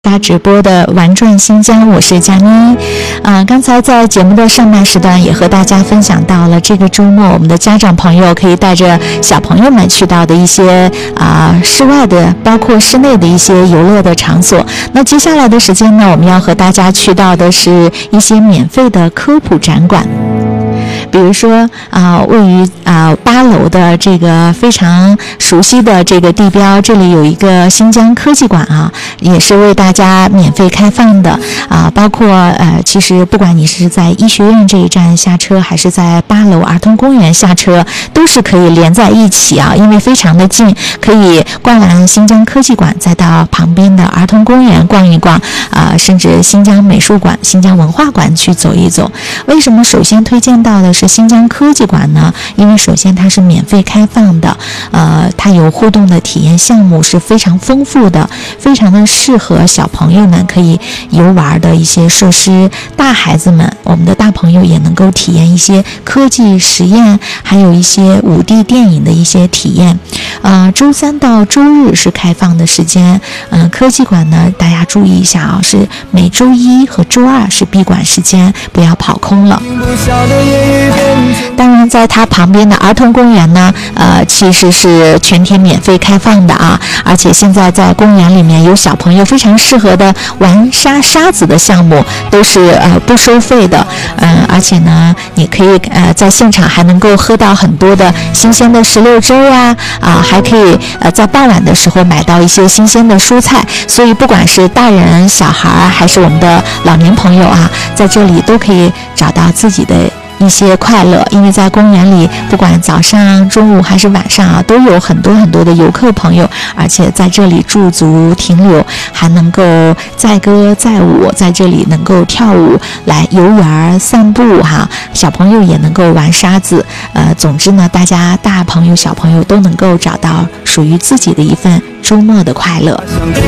大直播的玩转新疆，我是佳妮。刚才在节目的上半时段也和大家分享到了这个周末我们的家长朋友可以带着小朋友们去到的一些室外的包括室内的一些游乐的场所。那接下来的时间呢，我们要和大家去到的是一些免费的科普展馆。比如说位于8楼的这个非常熟悉的这个地标，这里有一个新疆科技馆也是为大家免费开放的包括其实不管你是在医学院这一站下车，还是在8楼儿童公园下车，都是可以连在一起因为非常的近，可以逛完新疆科技馆，再到旁边的儿童公园逛一逛甚至新疆美术馆、新疆文化馆去走一走。为什么首先推荐到的是新疆科技馆呢？因为首先它是免费开放的，它有互动的体验项目，是非常丰富的，非常的适合小朋友们可以游玩的一些设施。大孩子们，我们的大朋友也能够体验一些科技实验，还有一些5D 电影的一些体验。周三到周日是开放的时间，科技馆呢，大家注意一下是每周一和周二是闭馆时间，不要跑空了。当然在它旁边的儿童公园呢其实是全天免费开放的而且现在在公园里面有小朋友非常适合的玩沙子的项目，都是不收费的而且呢你可以在现场还能够喝到很多的新鲜的石榴汁还可以在傍晚的时候买到一些新鲜的蔬菜，所以不管是大人小孩还是我们的老年朋友在这里都可以找到自己的一些快乐。因为在公园里不管早上、中午还是晚上都有很多很多的游客朋友，而且在这里驻足停留，还能够载歌载舞，在这里能够跳舞来游园散步小朋友也能够玩沙子总之呢，大家大朋友小朋友都能够找到属于自己的一份周末的快乐。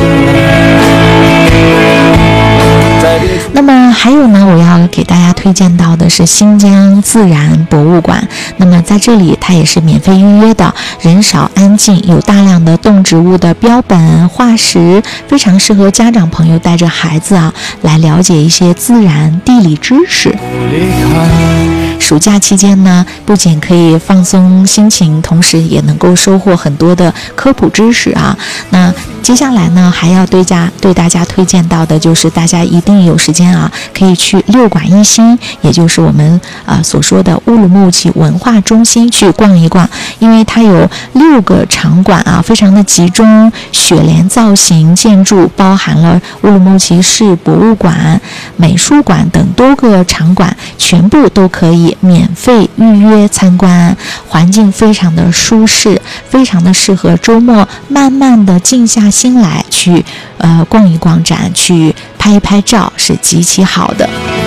那么还有呢，我要给大家推荐到的是新疆自然博物馆。那么在这里它也是免费预约的，人少安静，有大量的动植物的标本化石，非常适合家长朋友带着孩子来了解一些自然地理知识。暑假期间呢，不仅可以放松心情，同时也能够收获很多的科普知识那接下来呢，还要对大家推荐到的就是大家一定有时间可以去六馆一新，也就是我们所说的乌鲁木齐文化中心去逛一逛。因为它有6个场馆非常的集中，雪莲造型建筑包含了乌鲁木齐市博物馆、美术馆等多个场馆，全部都可以免费预约参观，环境非常的舒适，非常的适合周末慢慢的静下心来去逛一逛展，去拍一拍照，是极其好的。